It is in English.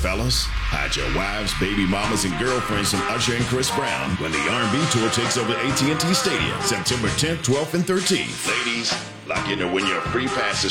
fellas. Hide your wives, baby mamas, and girlfriends from Usher and Chris Brown when the R&B tour takes over AT&T Stadium September 10th, 12th, and 13th. Ladies, lock in to win your free passes